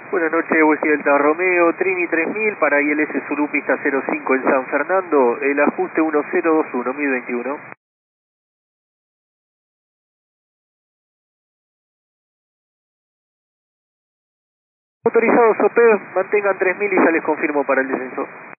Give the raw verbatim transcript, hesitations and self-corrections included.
Buenas noches, Whisky Delta Romeo, Trini tres mil para I L S Zulu pista cero cinco en San Fernando, el ajuste uno cero dos uno, mil veintiuno. Autorizado Sopé, mantengan tres mil y ya les confirmo para el descenso.